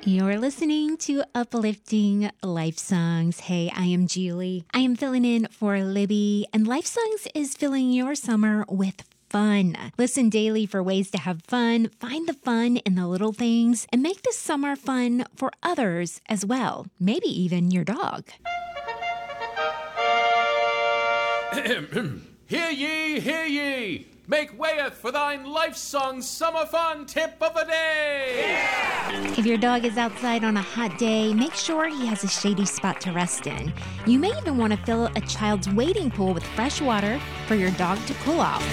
You're listening to Uplifting Life Songs. Hey, I am Julie. I am filling in for Libby, and Life Songs is filling your summer with fun. Listen daily for ways to have fun, find the fun in the little things, and make this summer fun for others as well. Maybe even your dog. Hear ye, hear ye! Make wayeth for thine Life Song Summer Fun Tip of the Day! Yeah! If your dog is outside on a hot day, make sure he has a shady spot to rest in. You may even want to fill a child's wading pool with fresh water for your dog to cool off.